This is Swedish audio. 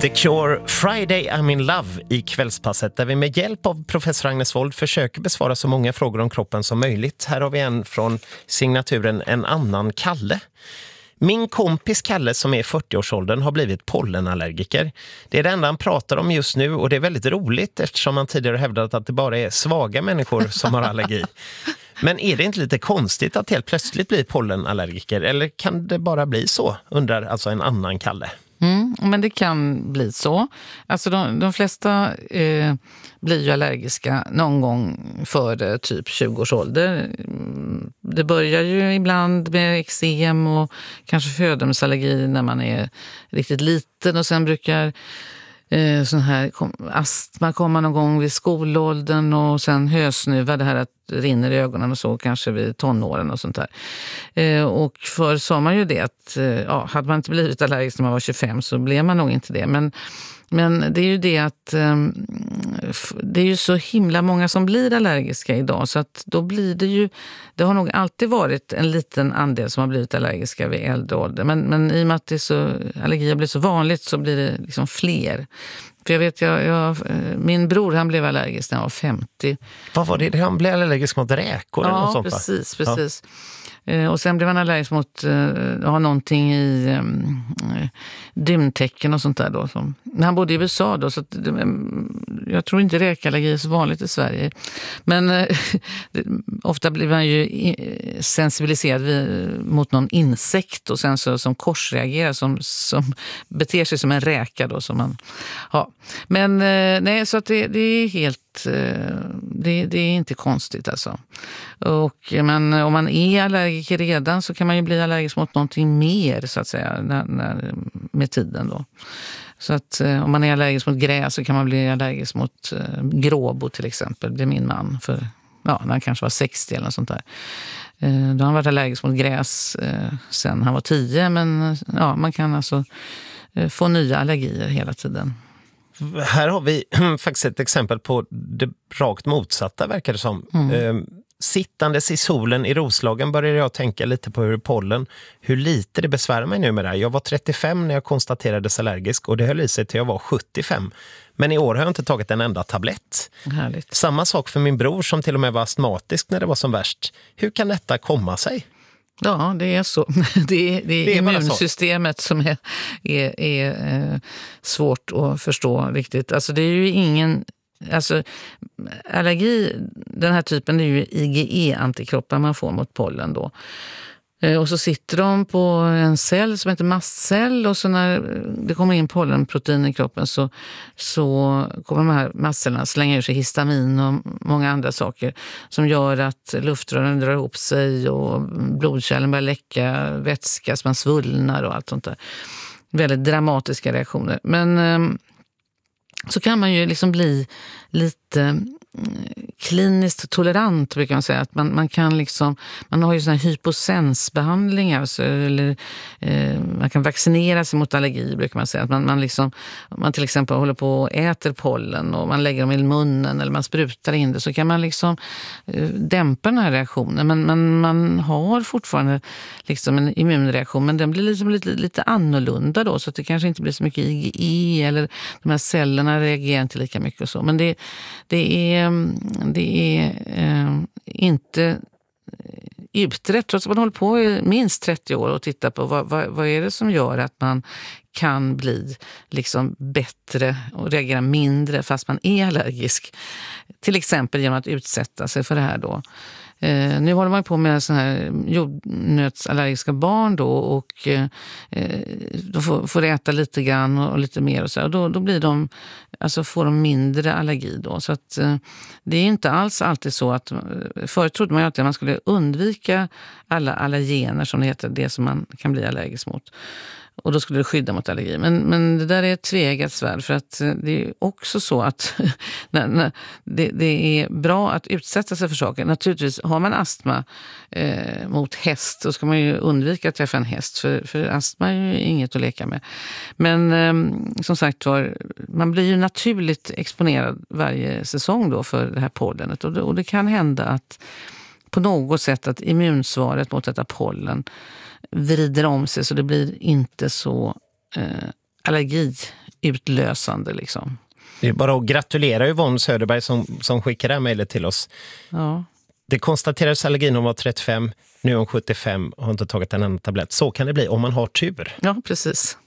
The Cure, Friday I'm in Love i kvällspasset där vi med hjälp av professor Agnes Wold försöker besvara så många frågor om kroppen som möjligt. Här har vi en från signaturen En annan Kalle. Min kompis Kalle som är i 40-årsåldern har blivit pollenallergiker. Det är det enda han pratar om just nu och det är väldigt roligt eftersom han tidigare hävdat att det bara är svaga människor som har allergi. Men är det inte lite konstigt att helt plötsligt bli pollenallergiker eller kan det bara bli så, undrar alltså En annan Kalle. Men det kan bli så. Alltså de flesta blir ju allergiska någon gång före typ 20 års ålder. Det börjar ju ibland med eksem och kanske födomsallergi när man är riktigt liten och sen brukar sån här astma komma någon gång vid skolåldern och sen hösnuva, det här att det rinner i ögonen och så kanske vid tonåren och sånt där. Och förr sa man ju det att hade man inte blivit allergisk när man var 25 så blev man nog inte det. Men det är ju det att det är ju så himla många som blir allergiska idag så att då blir det ju, det har nog alltid varit en liten andel som har blivit allergiska vid äldre ålder. Men i och med att allergier blir så vanligt så blir det liksom fler. För jag vet, min bror han blev allergisk när han var 50. Vad var det? Han blev allergisk mot räkor eller något sånt? Precis. Och sen blev han allergisk mot någonting i dymtecken och sånt där då. Men han bodde i USA då så att, jag tror inte räkallergi är så vanligt i Sverige. Men ofta blir man ju sensibiliserad mot någon insekt och sen så som korsreagerar som beter sig som en räka då som man har. Men nej, så att det är helt det är inte konstigt alltså. Men om man är allergiker redan så kan man ju bli allergisk mot någonting mer så att säga med tiden då. Så att om man är allergisk mot gräs så kan man bli allergisk mot gråbo till exempel. Det är min man när han kanske var 60 eller något sånt där. Då har han varit allergisk mot gräs sen han var 10 men man kan alltså få nya allergier hela tiden. Här har vi faktiskt ett exempel på det rakt motsatta verkar det som. Sittandes i solen i Roslagen började jag tänka lite på hur lite det besvärar mig nu med det här. Jag var 35 när jag konstaterades allergisk och det höll i sig till jag var 75. Men i år har jag inte tagit en enda tablett. Härligt. Samma sak för min bror som till och med var astmatisk när det var som värst. Hur kan detta komma sig? Ja, det är så. Det är immunsystemet som är svårt att förstå riktigt. Alltså det är ju allergi, den här typen är ju IgE-antikroppar man får mot pollen då. Och så sitter de på en cell som heter mastcell och så när det kommer in pollenprotein i kroppen så kommer de här mastcellerna slänga ur sig histamin och många andra saker som gör att luftrören drar ihop sig och blodkärlen börjar läcka vätska så man svullnar och allt sånt där. Väldigt dramatiska reaktioner. Men så kan man ju liksom bli lite kliniskt tolerant brukar man säga att man kan liksom, man har ju såna här hyposensbehandlingar eller man kan vaccinera sig mot allergi brukar man säga att man till exempel håller på och äter pollen och man lägger dem i munnen eller man sprutar in det så kan man liksom dämpa den här reaktionen men man har fortfarande liksom en immunreaktion men den blir liksom lite annorlunda då så att det kanske inte blir så mycket IgE eller de här cellerna reagerar inte lika mycket och så men det är inte utrett trots att man håller på i minst 30 år och tittar på vad är det som gör att man kan bli liksom bättre och reagera mindre fast man är allergisk. Till exempel genom att utsätta sig för det här då. Nu håller man på med såna här jordnötsallergiska barn då och de får äta lite grann och lite mer och så och då blir de alltså får de mindre allergi då så att det är inte alls alltid så att förut trodde man ju att man skulle undvika alla allergener som det heter det som man kan bli allergisk mot. Och då skulle det skydda mot allergi. Men det där är ett tveeggat svärd för att det är också så att det är bra att utsätta sig för saker. Naturligtvis har man astma mot häst så ska man ju undvika att träffa en häst för astma är ju inget att leka med. Men som sagt man blir ju naturligt exponerad varje säsong då för det här pollenet och det kan hända att på något sätt att immunsvaret mot detta pollen vrider om sig så det blir inte så allergi utlösande liksom. Det är bara att gratulera Yvonne Söderberg som skickar det här mejlet till oss. Ja. Det konstaterades allergin när hon var 35, nu är hon 75 och har inte tagit en enda tablett. Så kan det bli om man har tur. Ja, precis.